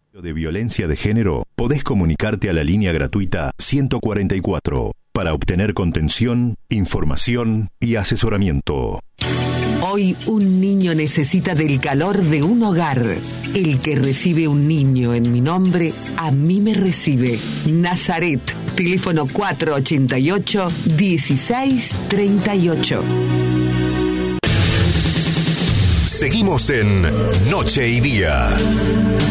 De violencia de género, podés comunicarte a la línea gratuita 144 para obtener contención, información y asesoramiento. Hoy un niño necesita del calor de un hogar. El que recibe un niño en mi nombre, a mí me recibe. Nazaret, teléfono 488-1638. Seguimos en Noche y Día.